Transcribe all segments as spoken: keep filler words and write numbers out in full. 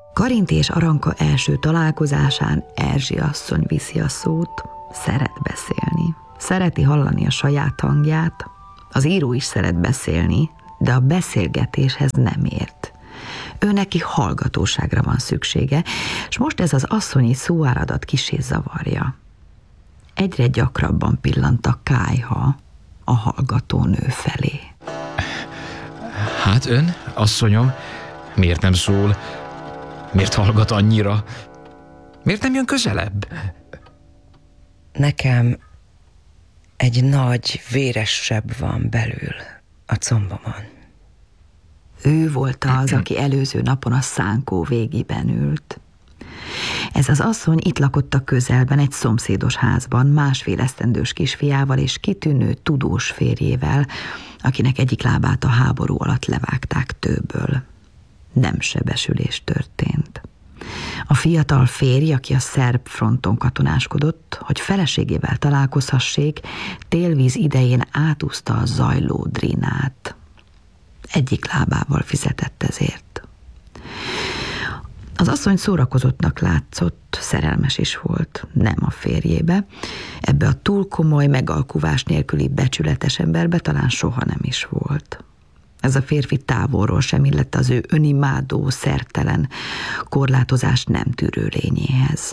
Karinti és Aranka első találkozásán Erzsi asszony viszi a szót, szeret beszélni. Szereti hallani a saját hangját, az író is szeret beszélni, de a beszélgetéshez nem ért. Ő neki hallgatóságra van szüksége, és most ez az asszonyi szóáradat kissé zavarja. Egyre gyakrabban pillant a kályha a hallgatónő felé. Hát ön, asszonyom, miért nem szól? Miért hallgat annyira? Miért nem jön közelebb? Nekem egy nagy véres seb van belül a combomon. Ő volt az, aki előző napon a szánkó végében ült. Ez az asszony itt lakott a közelben egy szomszédos házban, másfél esztendős kisfiával és kitűnő tudós férjével, akinek egyik lábát a háború alatt levágták tőből. Nem sebesülés történt. A fiatal férj, aki a szerb fronton katonáskodott, hogy feleségével találkozhassék, télvíz idején átúszta a zajló drinát. Egyik lábával fizetett ezért. Az asszony szórakozottnak látszott, szerelmes is volt, nem a férjébe. Ebbe a túl komoly, megalkuvás nélküli becsületes emberbe talán soha nem is volt. Ez a férfi távolról sem illett az ő önimádó, szertelen, korlátozást nem tűrő lényéhez.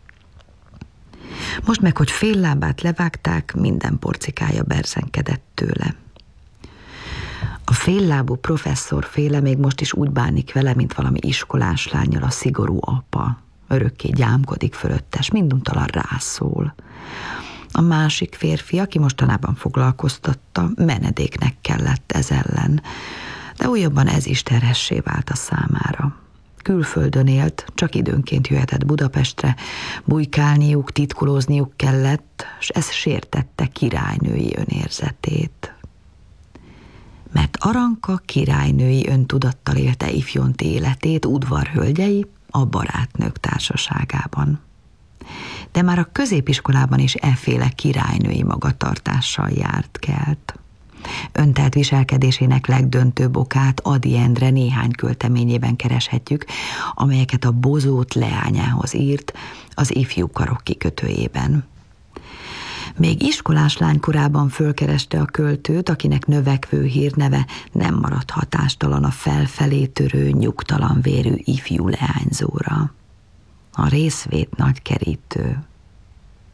Most meg, hogy fél lábát levágták, minden porcikája berzenkedett tőle. A féllábú professzor féle még most is úgy bánik vele, mint valami iskolás lánnyal a szigorú apa. Örökké gyámkodik fölöttes, minduntalan rászól. A másik férfi, aki mostanában foglalkoztatta, menedéknek kellett ez ellen, de újabban ez is terhessé vált a számára. Külföldön élt, csak időnként jöhetett Budapestre, bujkálniuk, titkolózniuk kellett, és ez sértette királynői önérzetét. Mert Aranka királynői öntudattal élte ifjonti életét udvarhölgyei a barátnők társaságában. De már a középiskolában is efféle királynői magatartással járt kelt. Öntelt viselkedésének legdöntőbb okát Ady Endre néhány költeményében kereshetjük, amelyeket a Bozót leányához írt az ifjú karok kikötőjében. Még iskolás lánykorában fölkereste a költőt, akinek növekvő hírneve nem maradt hatástalan a felfelé törő, nyugtalan vérű ifjú leányzóra. A részvét nagy kerítő,